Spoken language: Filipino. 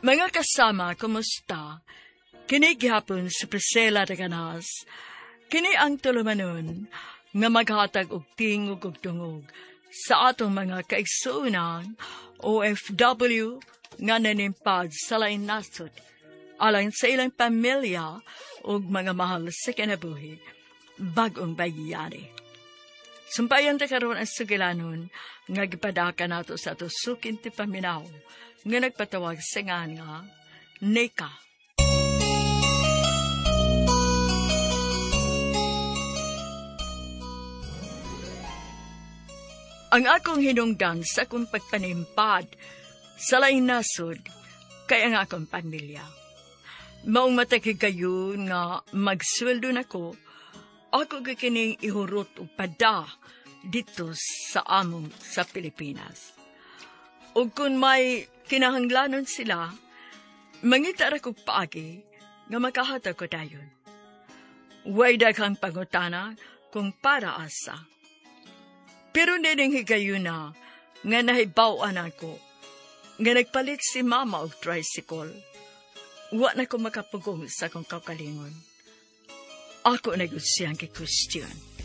Mga kasama, kumusta? Kini gihapon sa Priscilla de Ganas. Kini ang tulumanon nga maghatag og tingog ug tungog sa atong mga kaigsuunang OFW nga nanimpad sa lain nasod alang sa ilang pamilya ug mga mahal sa kinabuhi bagong bayani. Sumpayan ta karon ang sugilanon nga gipadaka nato sa ato sukin ti paminaw nga nagpatawag sa nga Nika. Ang akong hinungdan sa akong pagpanimpad sa lain nasod kay ang akong pamilya. Maong matakig kayo nga magsweldo nako, ako kikining ihurot o pada dito sa among sa Pilipinas. O kung may kinahanglanon sila, mangita ra kog paagi nga makahatag ko dayon. Way daghang pangutana kung para asa. Pero nining higayuna nga nahibaw-an ako, nga nagpalit si mama og tricycle, wa na ko makapugong sa akong kaugalingon. Ako na gud siyang kikwestiyon.